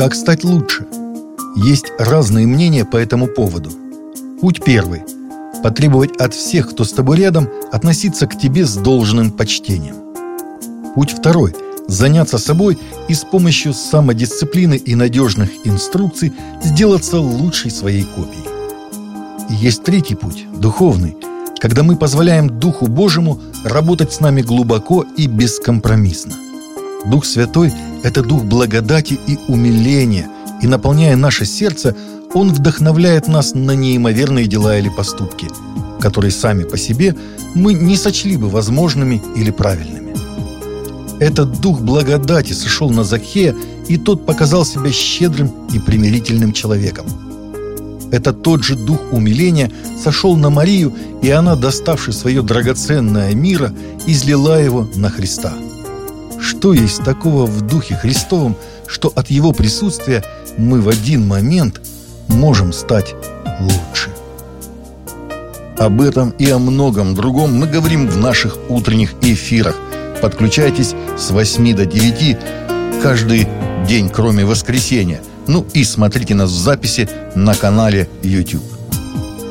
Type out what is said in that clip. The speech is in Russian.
Как стать лучше? Есть разные мнения по этому поводу. Путь первый – потребовать от всех, кто с тобой рядом, относиться к тебе с должным почтением. Путь второй – заняться собой и с помощью самодисциплины и надежных инструкций сделаться лучшей своей копией. И есть третий путь – духовный, когда мы позволяем Духу Божьему работать с нами глубоко и бескомпромиссно. Дух Святой – это дух благодати и умиления, и, наполняя наше сердце, Он вдохновляет нас на неимоверные дела или поступки, которые сами по себе мы не сочли бы возможными или правильными. Этот дух благодати сошел на Закхея, и тот показал себя щедрым и примирительным человеком. Это тот же дух умиления сошел на Марию, и она, доставши свое драгоценное мира, излила его на Христа. Что есть такого в Духе Христовом, что от Его присутствия мы в один момент можем стать лучше? Об этом и о многом другом мы говорим в наших утренних эфирах. Подключайтесь с 8 до 9 каждый день, кроме воскресенья. Ну и смотрите нас в записи на канале YouTube.